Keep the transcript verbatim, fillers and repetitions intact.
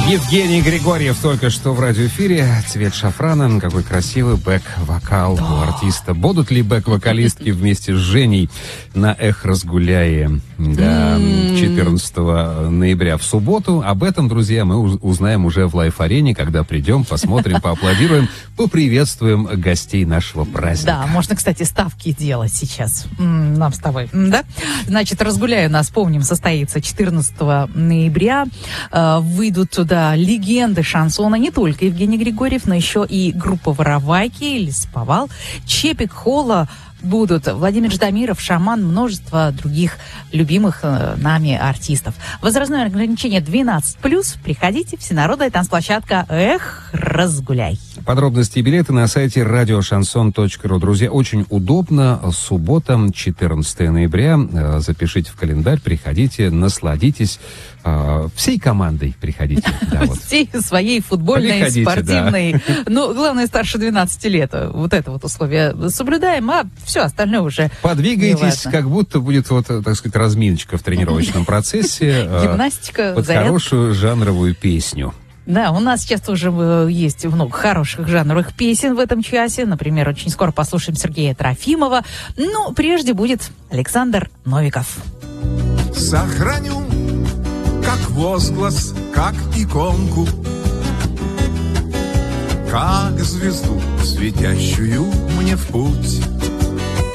Евгений Григорьев только что в радиоэфире. Цвет шафрана. Какой красивый бэк-вокал да. у артиста. Будут ли бэк-вокалистки вместе с Женей на «Эх, разгуляе» да, четырнадцатого ноября в субботу? Об этом, друзья, мы узнаем уже в лайв-арене, когда придем, посмотрим, поаплодируем, поприветствуем гостей нашего праздника. Да, можно, кстати, ставки делать сейчас нам с тобой, да? Значит, «Разгуляй» у нас, помним, состоится четырнадцатого ноября. Выйдут туда легенды шансона, не только Евгений Григорьев, но еще и группа «Воровайки», Лесповал, Чепик, Холла. Будут Владимир Ждамиров, Шаман, множество других любимых э, нами артистов. Возрастное ограничение двенадцать плюс. Приходите, всенародная танцплощадка «Эх, разгуляй». Подробности и билеты на сайте радиошансон точка ру. Друзья, очень удобно. Суббота, четырнадцатого ноября. Э, запишите в календарь, приходите, насладитесь. Э, всей командой приходите. Да, вот. Всей своей футбольной, приходите, спортивной. Да. Ну, главное, старше двенадцати лет. Вот это вот условие соблюдаем, а все остальное уже подвигайтесь, как будто будет, вот, так сказать, разминочка в тренировочном процессе. Гимнастика, под зарядка. Хорошую жанровую песню. Да, у нас сейчас уже есть много хороших жанровых песен в этом часе. Например, очень скоро послушаем Сергея Трофимова. Но прежде будет Александр Новиков. Сохраню, как возглас, как иконку, как звезду, светящую мне в путь.